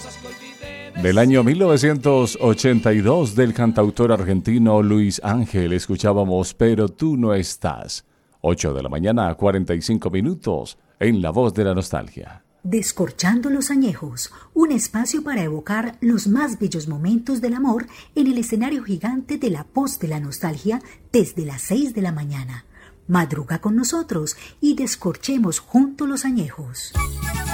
Del año 1982 del cantautor argentino Luis Ángel escuchábamos Pero tú no estás. 8 de la mañana, 45 minutos, en La Voz de la Nostalgia. Descorchando los añejos, un espacio para evocar los más bellos momentos del amor en el escenario gigante de La Voz de la Nostalgia desde las 6 de la mañana. Madruga con nosotros y descorchemos juntos los añejos.